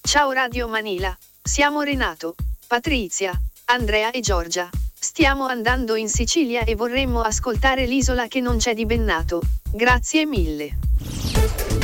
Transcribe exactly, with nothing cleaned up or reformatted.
Ciao Radio Manila, siamo Renato, Patrizia, Andrea e Giorgia. Stiamo andando in Sicilia e vorremmo ascoltare l'isola che non c'è di Bennato. Grazie mille.